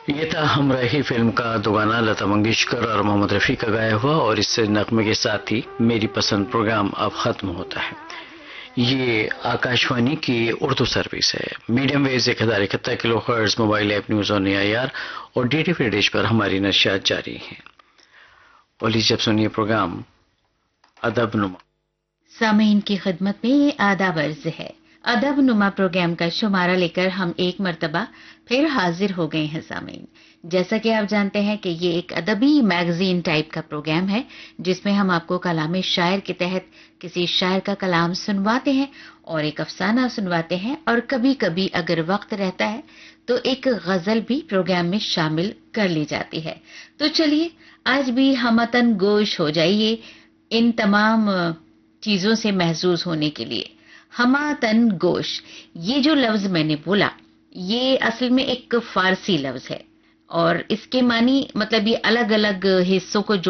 یہ تھا ہمراہی فلم کا دو گانا لتا منگیشکر اور محمد رفیع کا گایا ہوا، اور اس سے نغمے کے ساتھ ہی میری پسند پروگرام اب ختم ہوتا ہے۔ یہ آکاشوانی کی اردو سروس ہے۔ Medium ways 1071 kilo hertz, mobile app news on a are اور ڈی ٹی فری ڈش پر ہماری نشریات جاری ہیں۔ اور جب سنیے پروگرام ادب نما۔ سامعین کی خدمت میں آداب عرض ہے۔ ادب نما پروگرام کا شمارہ لے کر ہم ایک مرتبہ پھر حاضر ہو گئے ہیں سامعین۔ جیسا کہ آپ جانتے ہیں کہ یہ ایک ادبی میگزین ٹائپ کا پروگرام ہے، جس میں ہم آپ کو کلام شاعر کے تحت کسی شاعر کا کلام سنواتے ہیں اور ایک افسانہ سنواتے ہیں، اور کبھی کبھی اگر وقت رہتا ہے تو ایک غزل بھی پروگرام میں شامل کر لی جاتی ہے۔ تو چلیے آج بھی ہمتن گوش ہو جائیے ان تمام چیزوں سے محظوظ ہونے کے لیے۔ ہماتن گوش، یہ جو لفظ میں نے بولا یہ اصل میں ایک فارسی لفظ ہے، اور اس کے معنی مطلب یہ الگ الگ حصوں کو